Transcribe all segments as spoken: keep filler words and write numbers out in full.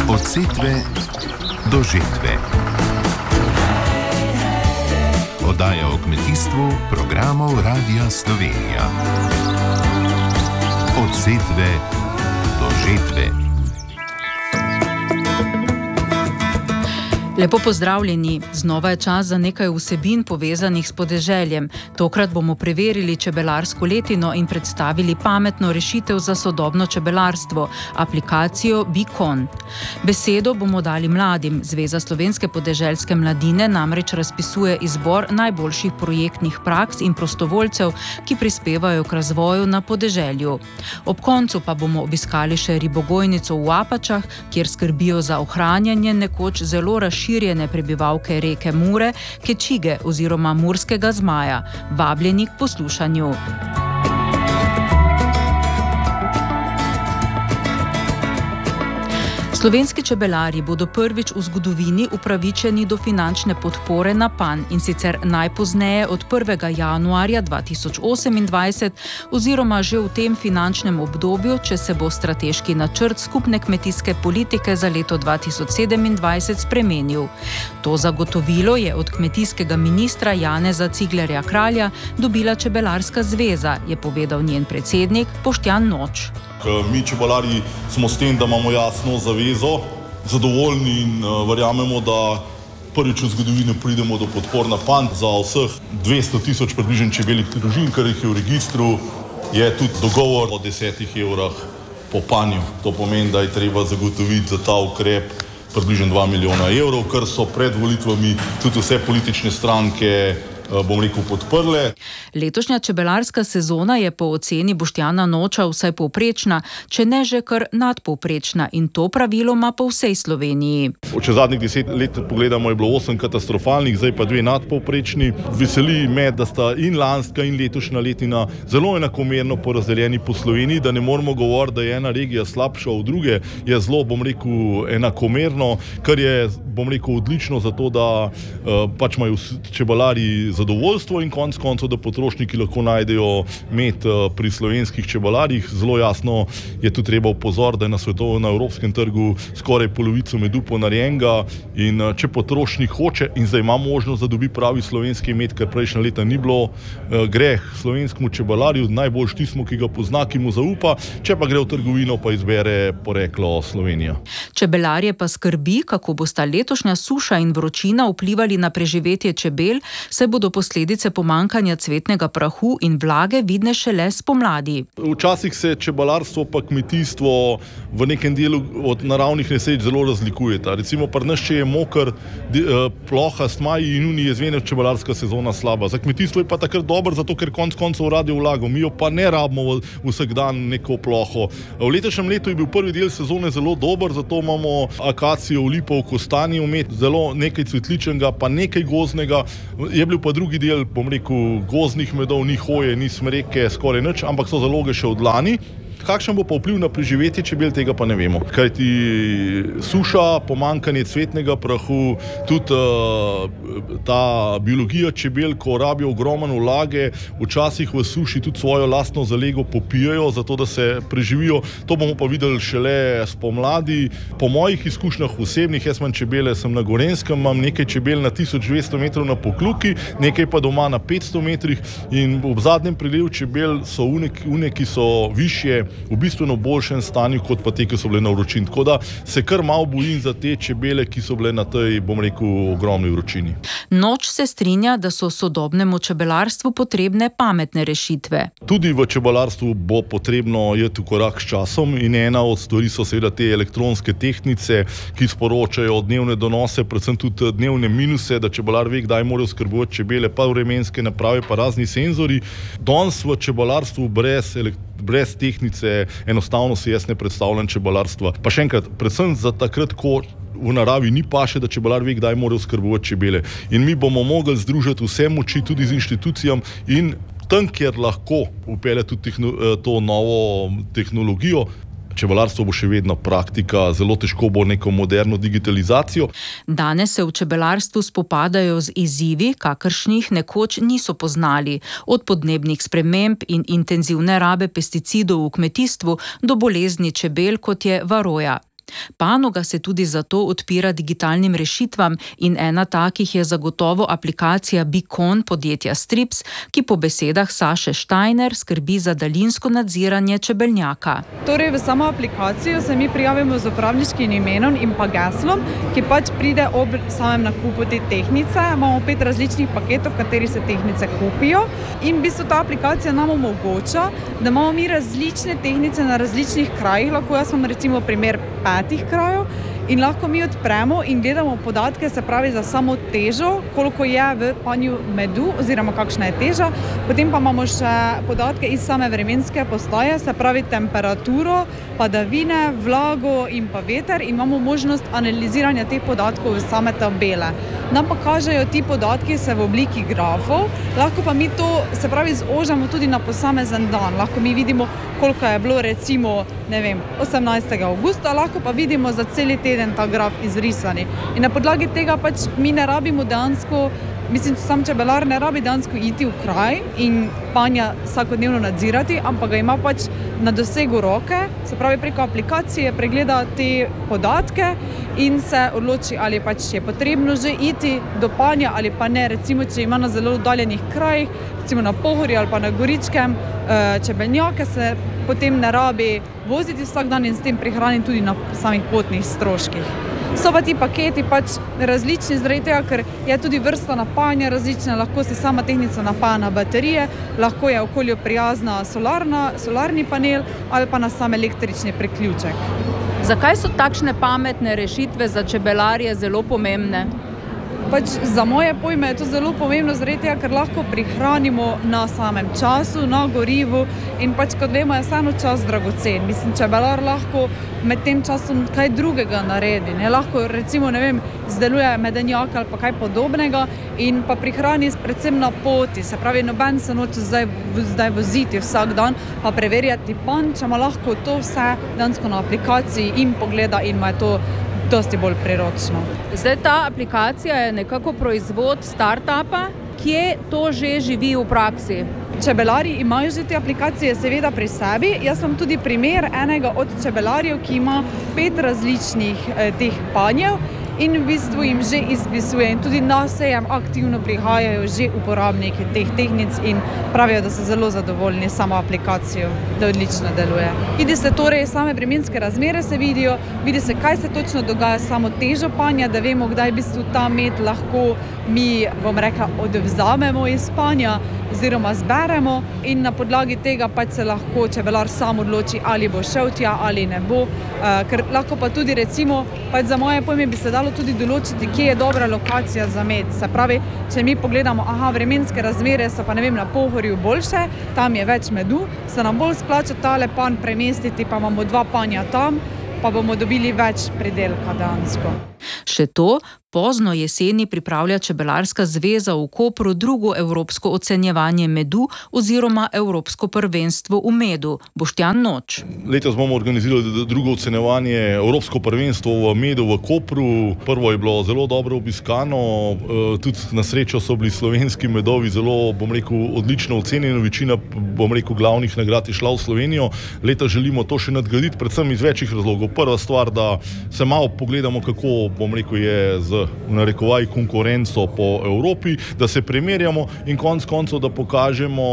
Od setve do žetve. Oddaja o kmetijstvu programov Radia Slovenija. Od setve do žetve. Lepo pozdravljeni, znova je čas za nekaj vsebin povezanih s podeželjem. Tokrat bomo preverili čebelarsko letino in predstavili pametno rešitev za sodobno čebelarstvo, aplikacijo Bikon. Besedo bomo dali mladim. Zveza slovenske podeželske mladine namreč razpisuje izbor najboljših projektnih praks in prostovoljcev, ki prispevajo k razvoju na podeželju. Ob koncu pa bomo obiskali še ribogojnico v Apačah, kjer skrbijo za ohranjanje nekoč zelo razširjene širjene prebivalke reke Mure, Kečige oziroma Murskega zmaja. Vabljeni k poslušanju. Slovenski čebelarji bodo prvič v zgodovini upravičeni do finančne podpore na P A N in sicer najpozneje od prvega januarja dva tisoč osemindvajset oziroma že v tem finančnem obdobju, če se bo strateški načrt skupne kmetijske politike za leto dva tisoč sedemindvajset spremenil. To zagotovilo je od kmetijskega ministra Janeza Ciglerja Kralja dobila Čebelarska zveza, je povedal njen predsednik Boštjan Noč. Mi čebelarji smo s tem, da imamo jasno zavezo, zadovoljni in uh, verjamemo, da prvič v zgodovini pridemo do podpor na P A N za vseh dvesto tisoč približno čebeljih družin, kar jih je v registru, je tudi dogovor o desetih evrah po panju. To pomeni, da je treba zagotoviti za ta ukrep približno dva milijona evrov, kar so pred volitvami tudi vse politične stranke bom rekel, podprle. Letošnja čebelarska sezona je po oceni Boštjana Noča vsaj povprečna, če ne že kar nadpovprečna, in to praviloma po vsej Sloveniji. Če zadnjih deset let pogledamo, je bilo osem katastrofalnih, zdaj pa dve nadpovprečni. Veseli me, da sta in lanska in letošnja letina zelo enakomerno porazdeljeni po Sloveniji, da ne moramo govoriti, da je ena regija slabša od druge, je zelo, bom rekel, enakomerno, kar je, bom rekel, odlično za to, da uh, pač imajo čebelarji zadovoljstvo in konc koncev, da potrošniki lahko najdejo med pri slovenskih čebelarjih. Zelo jasno je tu treba upozoriti, da je na svetovnem, na evropskem trgu skoraj polovico medu ponarejenega, in če potrošnik hoče in zdaj ima možnost, da dobi pravi slovenski med, ker prejšnja leta ni bilo, greh slovenskemu čebelarju, najboljš tismo, ki ga pozna, ki mu zaupa, če pa gre v trgovino, pa izbere poreklo Slovenija. Čebelarje pa skrbi, kako bosta letošnja suša in vročina vplivali na preživetje čebel, saj bodo posledice pomanjkanja cvetnega prahu in vlage vidne šele spomladi. Včasih se čebelarstvo pa kmetijstvo v nekem delu od naravnih nesreč zelo razlikujeta. Recimo pri nas, če je moker, ploha, smaji in uni, je zvene čebelarska sezona slaba. Za kmetijstvo je pa takrat dobro, zato ker konc koncev radi vlago. Mi jo pa ne rabimo vsak dan neko ploho. V letošnjem letu je bil prvi del sezone zelo dober, zato imamo akacijo, lipo, kostanji vmet, zelo nekaj cvetličnega, pa nekaj gozdnega. Je bil pa drugi del, bom rekel, gozdnih medov, ni hoje, ni smreke, skoraj nič, ampak so zaloge še od lani. Kakšen bo pa vpliv na preživetje čebel, tega pa ne vemo. Kajti suša, pomanjkanje cvetnega prahu, tudi uh, ta biologija čebel, ko rabijo ogromno vlage, včasih v suši tudi svojo lastno zalego popijajo, zato da se preživijo. To bomo pa videli šele spomladi. Po mojih izkušnjah osebnih, jaz imam čebele, sem na Gorenjskem, imam nekaj čebel na tisoč dvesto metrov na Pokljuki, nekaj pa doma na petsto metrih, in ob zadnjem prilivu čebel so une, une ki so višje, v bistveno boljšem stanju, kot pa te, ki so bile na vročini. Tako da se kar malo bojim za te čebele, ki so bile na tej, bom rekel, ogromni vročini. Noč se strinja, da so sodobnemu čebelarstvu potrebne pametne rešitve. Tudi v čebelarstvu bo potrebno iti v korak s časom, in ena od stvari so seveda te elektronske tehtnice, ki sporočajo dnevne donose, predvsem tudi dnevne minuse, da čebelar ve, kdaj morajo skrbovati čebele, pa vremenske naprave, pa razni senzori. Danes v čebelarstvu brez elektronične brez tehnice enostavno si jaz ne predstavljam čebelarstva. Pa še enkrat, predvsem za takrat, ko v naravi ni paše, da čebelar ve, kdaj mora oskrbovati čebele. In mi bomo mogli združiti vse moči tudi z inštitucijam in tam, kjer lahko vpelje tudi tehno, to novo tehnologijo, čebelarstvo bo še vedno praktika, zelo težko bo neko moderno digitalizacijo. Danes se v čebelarstvu spopadajo z izzivi, kakršnih nekoč niso poznali, od podnebnih sprememb in intenzivne rabe pesticidov v kmetijstvu do bolezni čebel, kot je varoja. Panoga se tudi zato odpira digitalnim rešitvam in ena takih je zagotovo aplikacija Beacon podjetja Strips, ki po besedah Saše Steiner skrbi za daljinsko nadziranje čebeljaka. Torej, v samo aplikacijo se mi prijavimo z uporabniškim imenom in pa geslom, ki pač pride ob samem nakupu te tehnice. Imamo pet različnih paketov, v kateri se tehnice kupijo in v bistvu ta aplikacija nam omogoča, da imamo mi različne tehnice na različnih krajih. Lahko jaz imam recimo primer petih krajev in lahko mi odpremo in gledamo podatke, se pravi za samo težo, koliko je v panju medu oziroma kakšna je teža. Potem pa imamo še podatke iz same vremenske postaje, se pravi temperaturo, padavine, vlago in pa veter in imamo možnost analiziranja teh podatkov v same tabele. Nam pa kažejo ti podatki se v obliki grafov, lahko pa mi to, se pravi, zožamo tudi na posamezen dan. Lahko mi vidimo, koliko je bilo recimo, ne vem, osemnajstega avgusta, lahko pa vidimo za celi teden ta graf izrisani. In na podlagi tega pač mi ne rabimo dejansko, mislim, sam čebelar ne rabi dejansko iti v kraj in panja vsakodnevno nadzirati, ampak ga ima pač na dosegu roke, se pravi preko aplikacije pregleda te podatke in se odloči, ali pač je potrebno že iti do panja ali pa ne. Recimo, če ima na zelo oddaljenih krajih, recimo na Pohorju ali pa na Goričkem, čebeljake se potem ne rabi voziti vsak dan in s tem prihraniti tudi na samih potnih stroških. So pa ti paketi pač različni zaradi tega, ker je tudi vrsta napajanja različna, lahko se sama tehnica napaja na baterije, lahko je okolju prijazna solarna, solarni panel ali pa na sam električni priključek. Zakaj so takšne pametne rešitve za čebelarje zelo pomembne? Pač za moje pojme je to zelo pomembno zaradi tega, ker lahko prihranimo na samem času, na gorivu in pač kot vemo je vseeno čas dragocen. Mislim, čebelar lahko med tem časom kaj drugega naredi, ne? Lahko recimo, ne vem, izdeluje medenjak ali pa kaj podobnega in pa prihrani predvsem na poti, se pravi, noben se noče zdaj, zdaj voziti vsak dan, pa preverjati panj, če ima lahko to vse dejansko na aplikaciji in pogleda in ima to dosti bolj priročno. Zdaj ta aplikacija je nekako proizvod startupa, kje to že živi v praksi? Čebelarji imajo že te aplikacije seveda pri sebi. Jaz imam tudi primer enega od čebelarjev, ki ima pet različnih eh, teh panjev in v bistvu jim že izpisuje in tudi na sejem aktivno prihajajo že uporabniki teh tehnic in pravijo, da so zelo zadovoljni samo aplikacijo, da odlično deluje. Vidi se torej same vremenske razmere se vidijo, vidi se, kaj se točno dogaja s samo težo panja, da vemo, kdaj v bistvu ta med lahko mi, bom rekla, odvzamemo iz panja oziroma zberemo in na podlagi tega pač se lahko čebelar sam odloči, ali bo šel tja ali ne bo, uh, ker lahko pa tudi recimo, pač za moje pojme bi se dalo tudi določiti, kje je dobra lokacija za med. Se pravi, če mi pogledamo, aha, vremenske razmere so pa, ne vem, na Pohorju boljše, tam je več medu, se nam bolj splača tale panj premestiti, pa imamo dva panja tam, pa bomo dobili več pridelka dejansko. Še to, pozno jeseni pripravlja Čebelarska zveza v Kopru drugo evropsko ocenjevanje medu oziroma evropsko prvenstvo v medu. Boštjan Noč. Letos bomo organizirali drugo ocenjevanje, evropsko prvenstvo v medu v Kopru. Prvo je bilo zelo dobro obiskano, tudi na srečo so bili slovenski medovi zelo, bom rekel, odlično ocenjeni. Večina, bom rekel, glavnih nagrad je šla v Slovenijo. Letos želimo to še nadgraditi, predvsem iz večjih razlogov. Prva stvar, da se malo pogledamo, kako, bom rekel, je z v narekovaji konkurenco po Evropi, da se primerjamo in konec koncev, da pokažemo,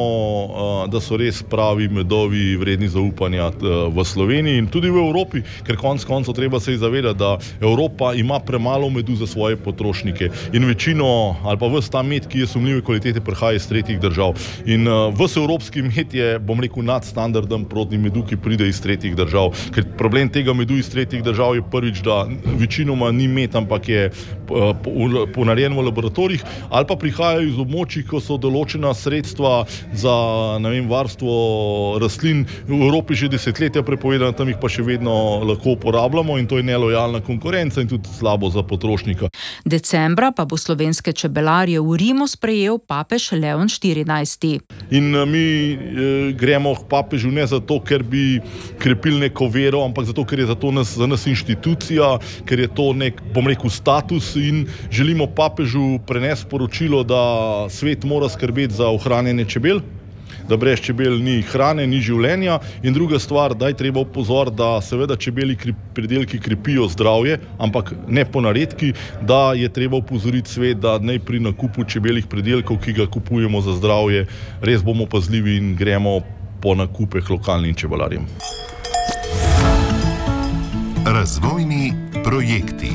da so res pravi medovi vredni zaupanja v Sloveniji in tudi v Evropi, ker konec koncev treba se zavedati, da Evropa ima premalo medu za svoje potrošnike in večino ali pa ves ta med, ki je sumljive kvalitete, prihaja iz tretjih držav. In ves evropski med je, bom rekel, nadstandarden proti medu, ki pride iz tretjih držav. Ker problem tega medu iz tretjih držav je prvič, da večinoma ni med, ampak je ponarejen v laboratorijih, ali pa prihajajo iz območij, ko so določena sredstva za, ne vem, varstvo rastlin v Evropi že desetletja prepovedana, tam jih pa še vedno lahko uporabljamo in to je nelojalna konkurenca in tudi slabo za potrošnika. Decembra pa bo slovenske čebelarje v Rimu sprejel papež Leon štirinajsti. In mi e, gremo k papežu ne zato, ker bi krepili neko vero, ampak zato, ker je za to nas, za nas inštitucija, ker je to nek, bom rekel, status in želimo papežu prenesti sporočilo, da svet mora skrbeti za ohranjanje čebel, da brez čebel ni hrane, ni življenja. In druga stvar, da je treba upozoriti, da seveda čebeli pridelki krepijo zdravje, ampak ne po naredki, da je treba upozoriti svet, da naj pri nakupu čebeljih pridelkov, ki ga kupujemo za zdravje, res bomo pazljivi in gremo po nakupeh lokalnim čebelarjem. Razvojni projekti.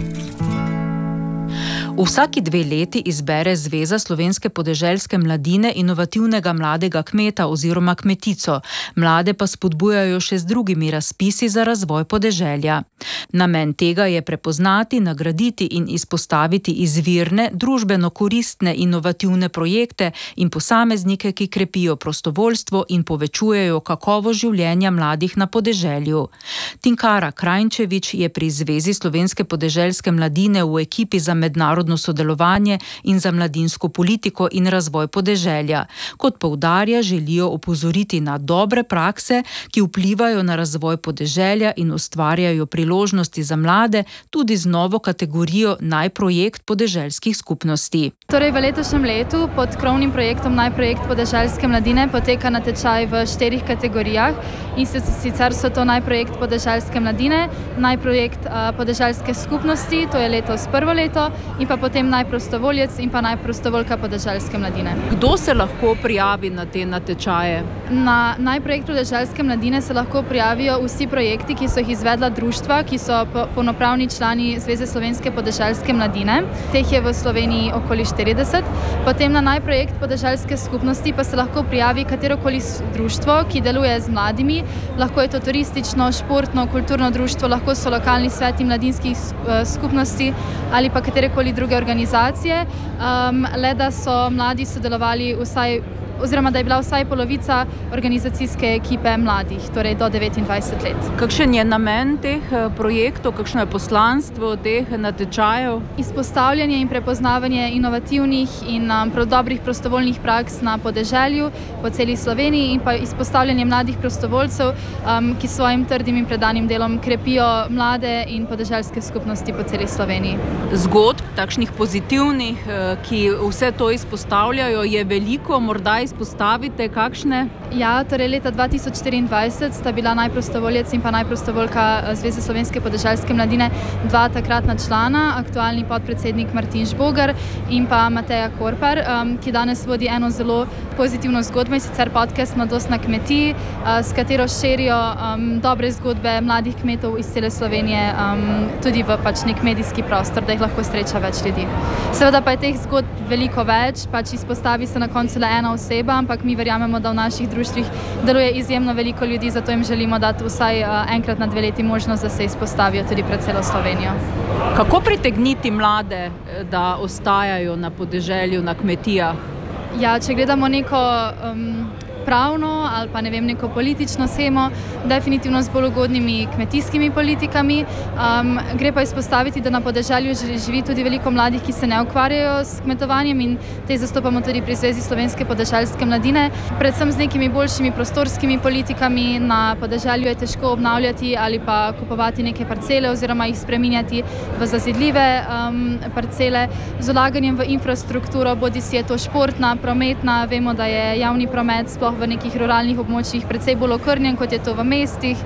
Vsaki dve leti izbere Zveza slovenske podeželske mladine inovativnega mladega kmeta oziroma kmetico. Mlade pa spodbujajo še z drugimi razpisi za razvoj podeželja. Namen tega je prepoznati, nagraditi in izpostaviti izvirne, družbeno koristne inovativne projekte in posameznike, ki krepijo prostovoljstvo in povečujejo kakovost življenja mladih na podeželju. Tinkara Krajnčevič je pri Zvezi slovenske podeželske mladine v ekipi za mednarodno sodelovanje in za mladinsko politiko in razvoj podeželja. Kot poudarja, želijo opozoriti na dobre prakse, ki vplivajo na razvoj podeželja in ustvarjajo priložnosti za mlade, tudi z novo kategorijo Najprojekt podeželskih skupnosti. Torej, v letošnjem letu pod krovnim projektom Najprojekt podeželske mladine poteka natečaj v štirih kategorijah, in sicer so to Najprojekt podeželske mladine, Najprojekt uh, podeželske skupnosti, to je letos prvo leto, in pa potem najprostovoljec in pa najprostovoljka podeželske mladine. Kdo se lahko prijavi na te natečaje? Na Najprojekt podeželske mladine se lahko prijavijo vsi projekti, ki so jih izvedla društva, ki so polnopravni člani Zveze slovenske podeželske mladine. Teh je v Sloveniji okoli štirideset. Potem na Najprojekt podeželske skupnosti pa se lahko prijavi katerokoli društvo, ki deluje z mladimi. Lahko je to turistično, športno, kulturno društvo, lahko so lokalni sveti mladinskih skupnosti ali pa katerekoli druge organizacije, um, le da so mladi sodelovali vsaj, oziroma da je bila vsaj polovica organizacijske ekipe mladih, torej do devetindvajset let. Kakšen je namen teh projektov, kakšno je poslanstvo teh natečajev? Izpostavljanje in prepoznavanje inovativnih in um, dobrih prostovoljnih praks na podeželju po celi Sloveniji in pa izpostavljanje mladih prostovoljcev, um, ki svojim trdim in predanim delom krepijo mlade in podeželske skupnosti po celi Sloveniji. Zgodb, takšnih pozitivnih, ki vse to izpostavljajo, je veliko, morda izpostavite kakšne? Ja, torej leta dva tisoč štiriindvajset sta bila najprostovoljec in pa najprostovoljka Zveze slovenske podeželske mladine dva takratna člana, aktualni podpredsednik Martin Žbogar in pa Mateja Korpar, um, ki danes vodi eno zelo pozitivno zgodbo, in sicer podcast Mladost na kmetiji, uh, s katero širijo um, dobre zgodbe mladih kmetov iz cele Slovenije, um, tudi v pač nek medijski prostor, da jih lahko sreča več ljudi. Seveda pa je teh zgodb veliko več, pač izpostavi se na koncu le ena oseba, ampak mi verjamemo, da v naših društvih deluje izjemno veliko ljudi, zato jim želimo dati vsaj enkrat na dve leti možnost, da se izpostavijo tudi pred celo Slovenijo. Kako pritegniti mlade, da ostajajo na podeželju, na kmetijah? Ja, če gledamo neko um, pravno ali pa ne vem, neko politično shemo, definitivno z bolj ugodnimi kmetijskimi politikami. Um, gre pa izpostaviti, da na podeželju živi tudi veliko mladih, ki se ne ukvarjajo s kmetovanjem, in te zastopamo tudi pri Zvezi slovenske podeželske mladine. Predvsem z nekimi boljšimi prostorskimi politikami na podeželju je težko obnavljati ali pa kupovati neke parcele oziroma jih spreminjati v zazidljive um, parcele. Z vlaganjem v infrastrukturo, bodi si je to športna, prometna, vemo, da je javni promet sploh v nekih ruralnih območjih precej bolj okrnjen, kot je to v mestih.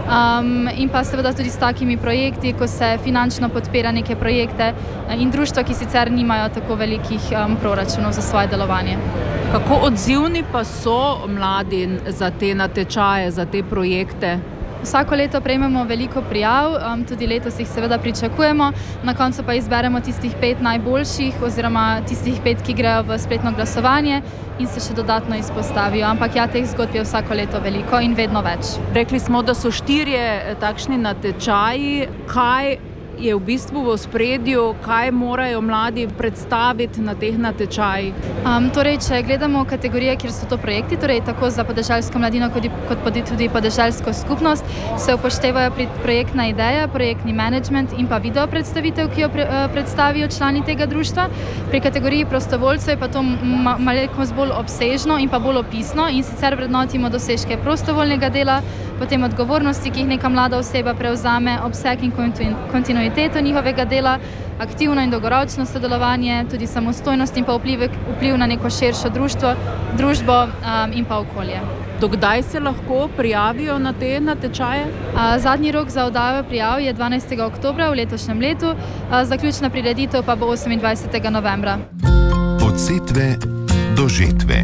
Um, in pa seveda tudi s takimi projekti, ko se finančno podpira neke projekte in društva, ki sicer nimajo tako velikih um, proračunov za svoje delovanje. Kako odzivni pa so mladi za te natečaje, za te projekte? Vsako leto prejmemo veliko prijav, um, tudi letos jih seveda pričakujemo, na koncu pa izberemo tistih pet najboljših oziroma tistih pet, ki grejo v spletno glasovanje in se še dodatno izpostavijo. Ampak ja, teh zgodb je vsako leto veliko in vedno več. Rekli smo, da so štirje takšni natečaji. Kaj je v bistvu v ospredju, kaj morajo mladi predstaviti na teh natečajih? Um, torej, če gledamo kategorije, kjer so to projekti, torej tako za podeželsko mladino kot, kot tudi podeželsko skupnost, se upoštevajo pri projektna ideja, projektni management in pa video predstavitev, ki jo pre, uh, predstavijo člani tega društva. Pri kategoriji prostovoljcev je pa to ma, malenkost bolj obsežno in pa bolj opisno, in sicer vrednotimo dosežke prostovoljnega dela, potem odgovornosti, ki jih neka mlada oseba prevzame, obseg in kontinuiteto njihovega dela, aktivno in dolgoročno sodelovanje, tudi samostojnost in pa vpliv, vpliv na neko širšo društvo, družbo um, in pa okolje. Dokdaj se lahko prijavijo na te natečaje? Zadnji rok za oddajo prijav je dvanajstega oktobra v letošnjem letu, zaključna prireditev pa bo osemindvajsetega novembra. Od setve do žetve.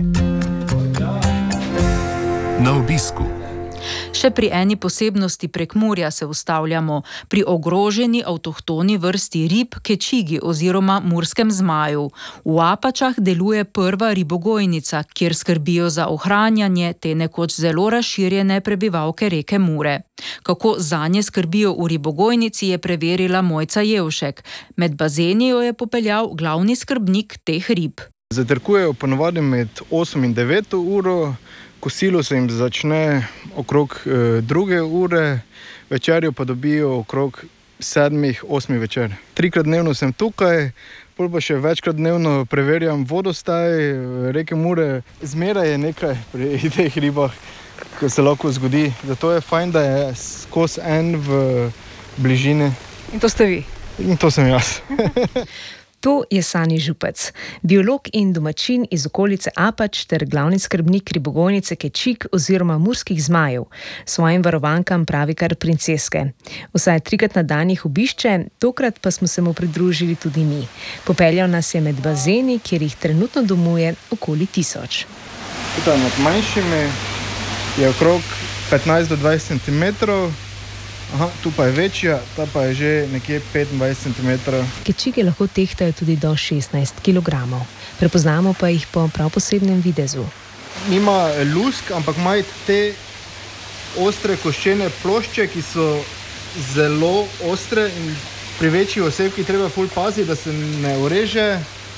Na obisku. Še pri eni posebnosti Prekmurja se ustavljamo, pri ogroženi avtohtoni vrsti rib kečigi oziroma murskem zmaju. V Apačah deluje prva ribogojnica, kjer skrbijo za ohranjanje te nekoč zelo razširjene prebivalke reke Mure. Kako zanje skrbijo v ribogojnici, je preverila Mojca Jevšek. Med bazeni jo je popeljal glavni skrbnik teh rib. Zajtrkujejo ponovadi med osem in devet uro, kosilo se jim začne okrog e, druge ure, večerjo pa dobijo okrog sedmih, osmih večer. Trikrat dnevno sem tukaj, pol pa še večkrat dnevno preverjam vodostaj reke Mure. Zmeraj je nekaj pri teh ribah, ko se lahko zgodi. Zato je fajn, da je skozi en v bližini. In to ste vi? In to sem jaz. To je Sani Župec, biolog in domačin iz okolice Apač ter glavni skrbnik ribogojnice Kečig oziroma murskih zmajev. Svojim varovankam pravi kar princeske. Vsaj trikrat na dan jih obišče, tokrat pa smo se mu pridružili tudi mi. Popeljal nas je med bazeni, kjer jih trenutno domuje okoli tisoč. Tukaj med manjšimi je okrog petnajst do dvajset centimetrov. Aha, tu pa je večja, ta pa je že nekje petindvajset centimetrov. Kečige lahko tehtajo tudi do šestnajst kilogramov. Prepoznamo pa jih po prav posebnem videzu. Nima lusk, ampak imajo te ostre koščene plošče, ki so zelo ostre in pri večji osebki treba ful paziti, da se ne ureže.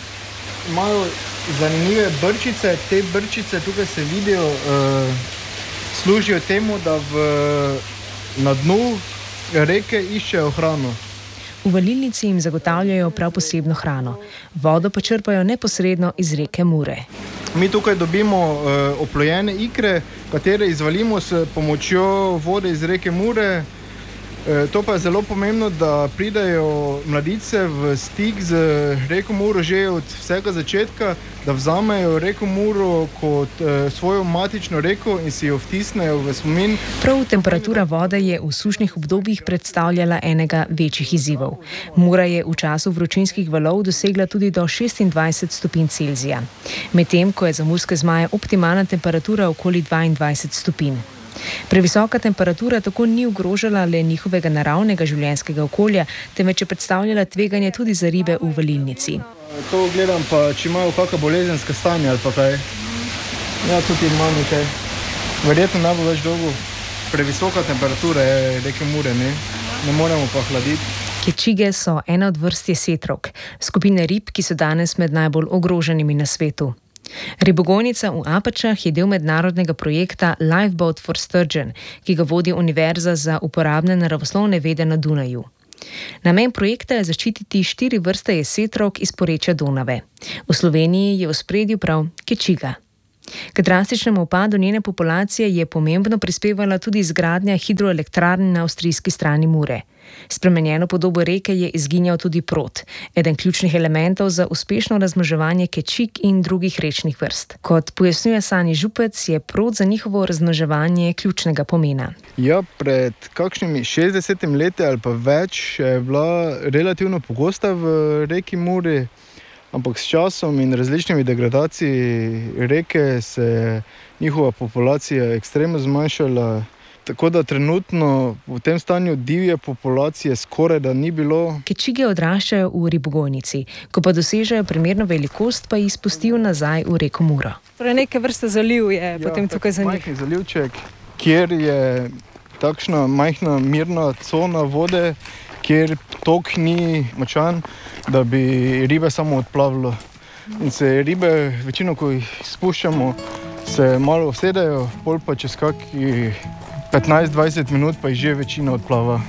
Imajo zanimive brčice, te brčice tukaj se vidijo, uh, služijo temu, da v na dnu reke iščejo hrano. V valilnici jim zagotavljajo prav posebno hrano. Vodo pa črpajo neposredno iz reke Mure. Mi tukaj dobimo uh, oplojene ikre, katere izvalimo s pomočjo vode iz reke Mure. Uh, to pa je zelo pomembno, da pridejo mladice v stik z reko Muro že od vsega začetka, da vzamejo reko Muro kot uh, svojo matično reko in si jo vtisnejo v spomin. Prav temperatura vode je v sušnih obdobjih predstavljala enega večjih izzivov. Mura je v času vročinskih valov dosegla tudi do šestindvajset stopinj Celzija, medtem ko je za murske zmaje optimalna temperatura okoli dvaindvajset stopinj. Previsoka temperatura tako ni ogrožala le njihovega naravnega življenjskega okolja, temveč je predstavljala tveganje tudi za ribe v valilnici. To gledam pa, če imajo kakšna bolezenska stanja ali pa kaj. Ja, tudi imam nekaj. Verjetno ne bo več dolgo. Previsoka temperatura je reke Mure, ne? Ne moremo pa hladiti. Kečige so ena od vrst jesetrok, skupine rib, ki so danes med najbolj ogroženimi na svetu. Ribogojnica v Apačah je del mednarodnega projekta Lifeboat for Sturgeon, ki ga vodi Univerza za uporabne naravoslovne vede na Dunaju. Namen projekta je zaščititi štiri vrste jesetrok iz porečja Donave. V Sloveniji je v ospredju prav kečiga. K drastičnemu upadu njene populacije je pomembno prispevala tudi izgradnja hidroelektrarn na avstrijski strani Mure. Spremenjeno podobo reke je izginjal tudi prot, eden ključnih elementov za uspešno razmnoževanje kečig in drugih rečnih vrst. Kot pojasnjuje Sani Župec, je prot za njihovo razmnoževanje ključnega pomena. Ja, pred kakšnimi šestdesetimi leti ali pa več je bila relativno pogosta v reki Muri, ampak s časom in različnimi degradacijami reke se je njihova populacija ekstremno zmanjšala. Tako da trenutno v tem stanju divje populacije skoraj da ni bilo. Kečige odraščajo v ribogojnici, ko pa dosežejo primerno velikost, pa jih spustijo nazaj v reko Muro. Torej neke vrste zaliv je ja, potem tukaj za njih. Majhni zalivček, kjer je takšna majhna mirna cona vode, kjer tok ni močan, da bi ribe samo odplavilo. In se ribe, večino, ko jih spuščamo, se malo usedejo, pol pa čez kakih petnajst do dvajset minut pa jih že večina odplava.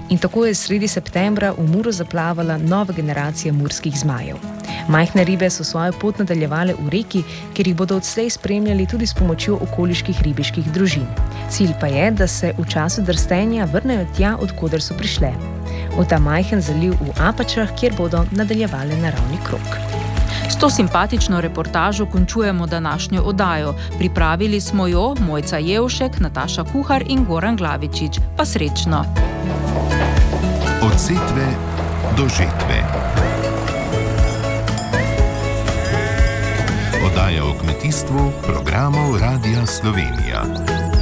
In tako je sredi septembra v Muro zaplavala nova generacija murskih zmajev. Majhne ribe so svojo pot nadaljevale v reki, kjer jih bodo odslej spremljali tudi s pomočjo okoliških ribiških družin. Cilj pa je, da se v času drstenja vrnejo tja, odkoder so prišle. V ta majhen zaliv v Apačah, kjer bodo nadaljevale naravni krog. S to simpatično reportažo končujemo današnjo oddajo. Pripravili smo jo Mojca Jevšek, Nataša Kuhar in Goran Glavičič. Pa srečno! Od setve do žetve. Oddaja o kmetijstvu programov Radia Slovenija.